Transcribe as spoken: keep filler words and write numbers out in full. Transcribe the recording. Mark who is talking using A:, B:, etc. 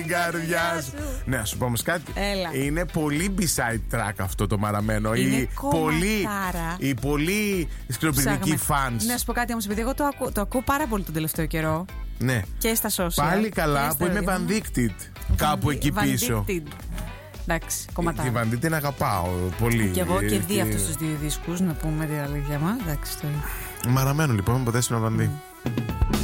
A: την καρδιά σου. Ναι, να σου πω όμως κάτι.
B: Έλα.
A: Είναι πολύ B-side track αυτό το μαραμένο.
B: Είναι
A: οι πολύ, οι πολύ σκληροπυρηνικοί fans.
B: Να σου πω κάτι όμως, επειδή εγώ το, ακού, το ακούω πάρα πολύ τον τελευταίο καιρό.
A: Ναι.
B: Και στα social.
A: Πάλι καλά που είμαι Vandicted κάπου εκεί πίσω.
B: Εντάξει, κομματάρα.
A: Τη Vandicted την αγαπάω πολύ.
B: Και εγώ και δει αυτούς τους δύο δίσκους, να πούμε την αλήθεια μας. Εντάξει, το...
A: Μαραμένο λοιπόν, ποτέ στην Vandicted.